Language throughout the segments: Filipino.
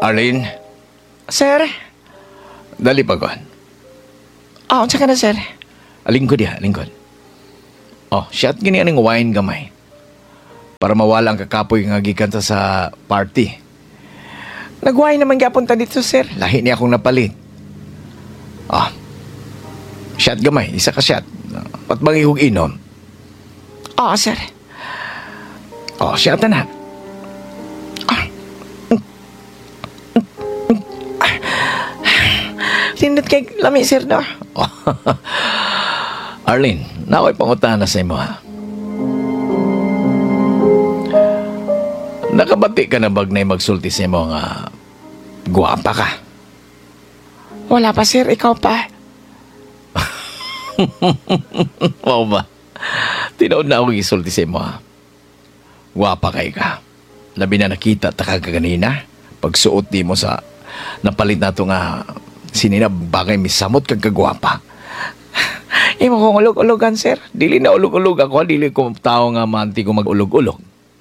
Arlene, Sir? dali pa kon. Unsa ka na, sir? Alingkod ya, alingkod. Oh, shot gini aning wine gamay. Para mawala ang kakapoy nga gikan sa party. Nagway naman gyapon ta dito, sir. Lahi niya akong napalit. Ah, shot gamay, isa ka shot. Pat bang ihog inom? Oo, sir. Oh, shot na. Sindot kay lami, sir, no? Arlene, nakoy pangutahan na sa imo ha. Nakabati ka na bag na magsulti sa imo nga guwapa ka? Wala pa, sir. Ikaw pa. Wow ba? Tinood na ako gisulti sa imo ha. Guwapa kay ka. Labi na nakita ta ka kanina. Pagsuot di mo sa napalit na to nga sinina bagay misamot kag kagwapa. Imo kong ulog-ulogan, sir. Dili na ulog-ulog ako, dili ko tao nga manti ko mag-ulog-ulog.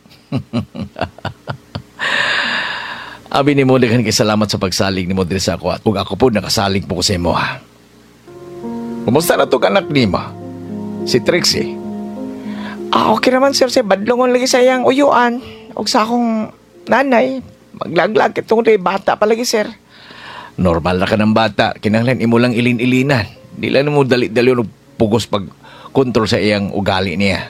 Abi ni mo daghan kay salamat sa pagsalig ni mo diri sa ako at ug ako po nakasalig po ko sa imo ha. Kumusta na to kanak nimo? Si Trixie. Okay naman, sir. Badlongon lagi sa iyang uyuan. Og sa akong nanay. Maglaglag. Itong bata pa lagi, sir. Normal na ka ng bata, kinahanglan imo lang ilin-ilinan. Di lang mo dali-dali og pugos pag kontrol sa iyang ugali niya.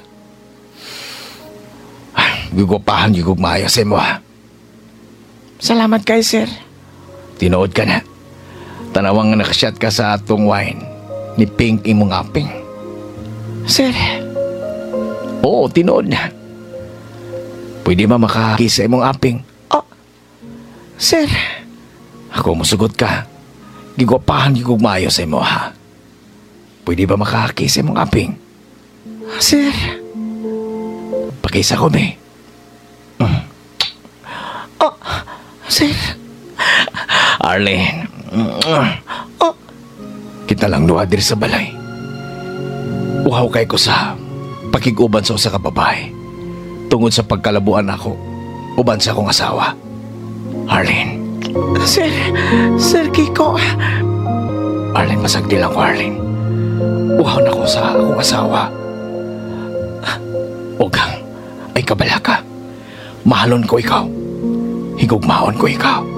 Gigupahan, gigugmayo sa imo ha. Salamat kay, sir. Tinuod ka na. Tanawang nga nakashot ka sa atong wine. Ni Pink imong aping. Sir, Oo, tinuod na. Pwede ba makakis sa imong aping? sir. Ako musugot ka. Gigupahan, gigugmayo sa imo ha. Pwede ba makakis sa imong aping? Sir. Pakisa ko, be. Sir. Arlene. Oh. Kita lang duha diri sa balay. Uhaw kay ko sa pakiguban sa usa ka babae. Tungod sa pagkalabuan ako, uban sa akong asawa. Arlene. Sir. Sir Kiko. Arlene, pasagdi lang ko, Arlene. Uhaw na ko sa akong asawa. Ugang, ay kabala ka. Mahalon ko ikaw. Higugmaon ko ikaw.